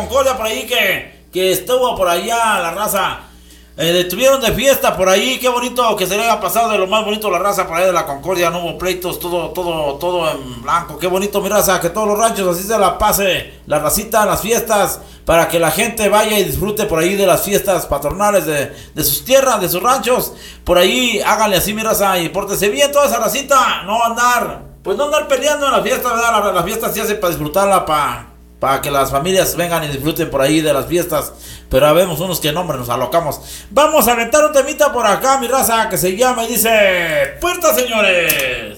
Concordia por ahí que estuvo por allá la raza. Estuvieron de fiesta por ahí, qué bonito que se le haya pasado, de lo más bonito la raza por ahí de la Concordia, no hubo pleitos, todo en blanco, qué bonito mi raza, que todos los ranchos así se la pase, la racita, las fiestas, para que la gente vaya y disfrute por ahí de las fiestas patronales de sus tierras, de sus ranchos, por ahí háganle así mi raza y pórtese bien toda esa racita, no andar peleando en la fiesta, ¿verdad? La fiesta se hace para disfrutarla, para que las familias vengan y disfruten por ahí de las fiestas. Pero habemos unos que no, hombre, nos alocamos. Vamos a aventar un temita por acá, mi raza, que se llama y dice: ¡Puerta, señores!